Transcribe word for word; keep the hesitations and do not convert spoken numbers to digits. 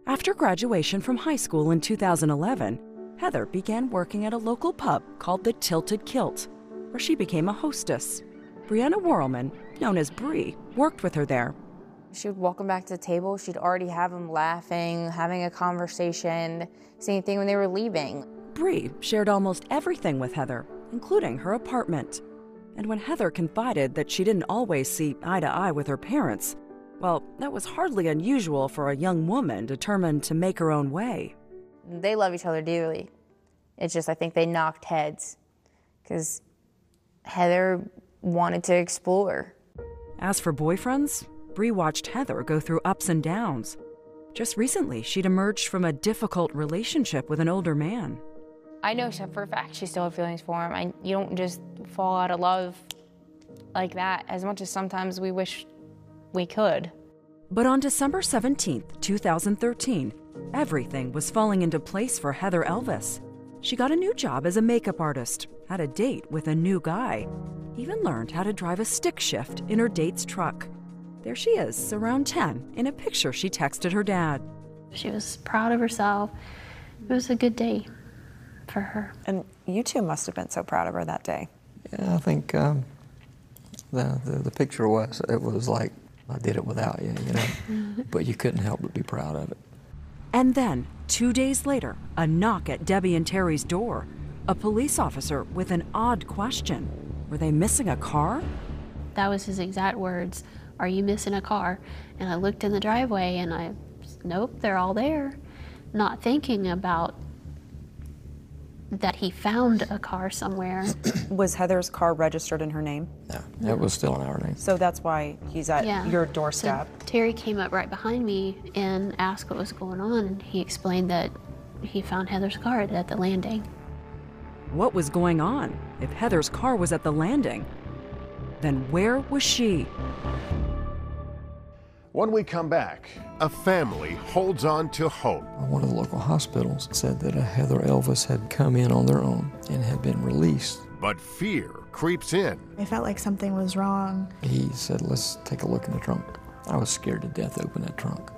After graduation from high school in two thousand eleven, Heather began working at a local pub called the Tilted Kilt, where she became a hostess. Brianna Worrelman, known as Bree, worked with her there. She would welcome back to the table. She'd already have them laughing, having a conversation, same thing when they were leaving. Bree shared almost everything with Heather, including her apartment. And when Heather confided that she didn't always see eye to eye with her parents, well, that was hardly unusual for a young woman determined to make her own way. They love each other dearly. It's just I think they knocked heads because Heather wanted to explore. As for boyfriends, Bree watched Heather go through ups and downs. Just recently, she'd emerged from a difficult relationship with an older man. I know for a fact she still had feelings for him. I, you don't just fall out of love like that, as much as sometimes we wish we could. But on December seventeenth, two thousand thirteen, everything was falling into place for Heather Elvis. She got a new job as a makeup artist, had a date with a new guy, even learned how to drive a stick shift in her date's truck. There she is, around ten, in a picture she texted her dad. She was proud of herself. It was a good day for her. And you two must have been so proud of her that day. Yeah, I think um, the, the the picture was, it was like, I did it without you, you know, but you couldn't help but be proud of it. And then, two days later, a knock at Debbie and Terry's door. A police officer with an odd question. Were they missing a car? That was his exact words. Are you missing a car? And I looked in the driveway and I, nope, they're all there. Not thinking about that he found a car somewhere. Was Heather's car registered in her name? No, it was still in our name. So that's why he's at Yeah. your doorstep. So Terry came up right behind me and asked what was going on. He explained that he found Heather's car at the landing. What was going on? If Heather's car was at the landing, then where was she? When we come back, a family holds on to hope. One of the local hospitals said that a Heather Elvis had come in on their own and had been released. But fear creeps in. I felt like something was wrong. He said, let's take a look in the trunk. I was scared to death to open that trunk.